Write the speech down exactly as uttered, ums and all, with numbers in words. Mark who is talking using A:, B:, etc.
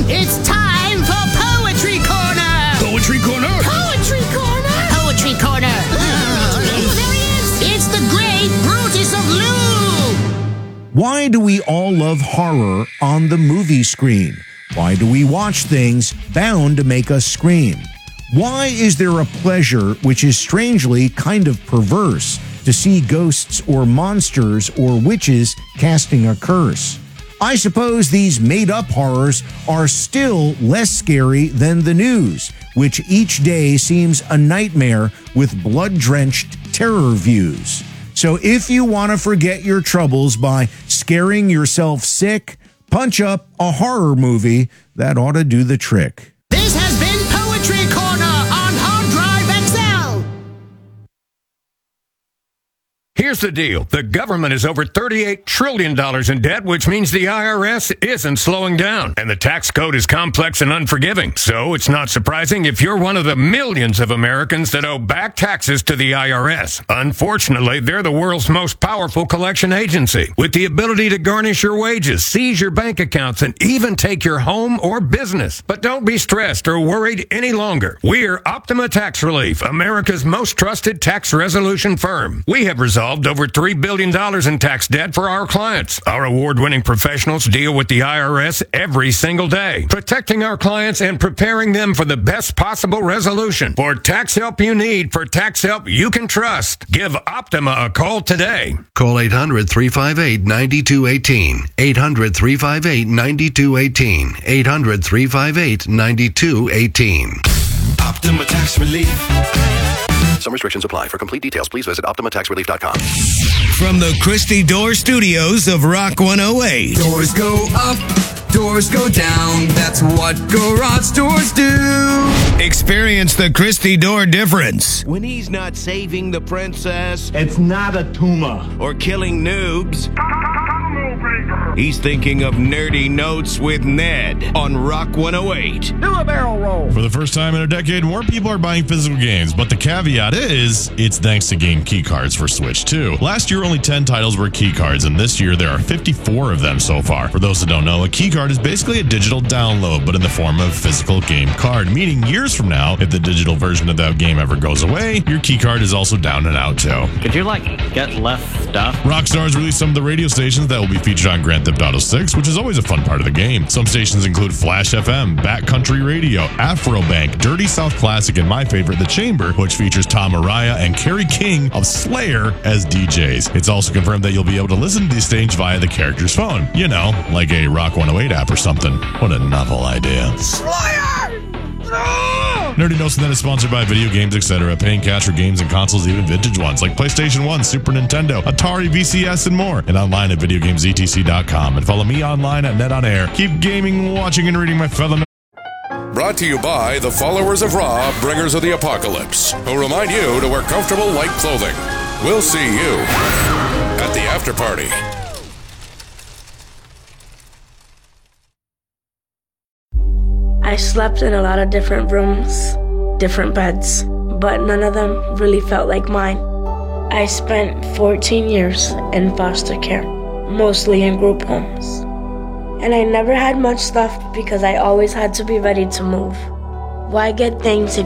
A: It's time for Poetry Corner!
B: Poetry Corner?
A: Poetry Corner! Poetry Corner! There he is! It's the great Brutus of Lou!
C: Why do we all love horror on the movie screen? Why do we watch things bound to make us scream? Why is there a pleasure which is strangely kind of perverse to see ghosts or monsters or witches casting a curse? I suppose these made-up horrors are still less scary than the news, which each day seems a nightmare with blood-drenched terror views. So if you want to forget your troubles by scaring yourself sick, punch up a horror movie. That ought to do the trick.
A: This has been Poetry Corner on Hard Drive X L.
D: Here's the deal. The government is over thirty-eight trillion dollars in debt, which means the I R S isn't slowing down. And the tax code is complex and unforgiving. So it's not surprising if you're one of the millions of Americans that owe back taxes to the I R S. Unfortunately, they're the world's most powerful collection agency, with the ability to garnish your wages, seize your bank accounts, and even take your home or business. But don't be stressed or worried any longer. We're Optima Tax Relief, America's most trusted tax resolution firm. We have resolved over three billion dollars in tax debt for our clients. Our award-winning professionals deal with the I R S every single day, protecting our clients and preparing them for the best possible resolution. For tax help you need, for tax help you can trust, give Optima a call today.
E: Call eight hundred, three five eight, nine two one eight. eight hundred, three five eight, nine two one eight. eight hundred, three five eight, nine two one eight.
F: Optima Tax Relief.
E: Some restrictions apply. For complete details, please visit Optima Tax Relief dot com.
B: From the Christy Door Studios of Rock one oh eight.
G: Doors go up, doors go down. That's what garage doors do.
B: Experience the Christy Door difference.
H: When he's not saving the princess
I: It's not a tumor.
H: or killing noobs, he's thinking of Nerdy Notes with Ned on Rock one oh eight.
A: Do a barrel roll.
J: For the first time in a decade, more people are buying physical games, but the caveat is, it's thanks to game key cards for Switch two. Last year, only ten titles were key cards, and this year there are fifty-four of them so far. For those that don't know, a key card is basically a digital download, but in the form of a physical game card, meaning years from now, if the digital version of that game ever goes away, your key card is also down and out too.
K: Could you, like, get less stuff?
J: Rockstar has released some of the radio stations that will be featured on Grand Theft Auto six, which is always a fun part of the game. Some stations include Flash F M, Backcountry Radio, Afrobank, Dirty South Classic, and my favorite, The Chamber, which features Tom Araya and Kerry King of Slayer as D Js. It's also confirmed that you'll be able to listen to these stations via the character's phone. You know, like a Rock one oh eight app or something. What a novel idea.
A: Slayer! No!
J: Nerdy Notes Net is sponsored by video games, et cetera. Paying cash for games and consoles, even vintage ones, like PlayStation one, Super Nintendo, Atari, V C S, and more. And online at video games e t c dot com. And follow me online at Net On Air. Keep gaming, watching, and reading my fellow.
L: Brought to you by the followers of Ra, bringers of the apocalypse, who remind you to wear comfortable, light clothing. We'll see you at the after party.
M: I slept in a lot of different rooms, different beds, but none of them really felt like mine. I spent fourteen years in foster care, mostly in group homes. And I never had much stuff because I always had to be ready to move. Why get things if